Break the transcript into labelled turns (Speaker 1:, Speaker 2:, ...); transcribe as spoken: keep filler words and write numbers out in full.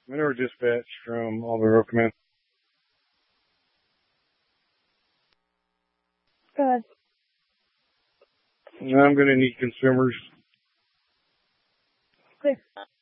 Speaker 1: Manure dispatch from Auburn Command.
Speaker 2: Good.
Speaker 1: I'm going to need consumers.
Speaker 2: Clear.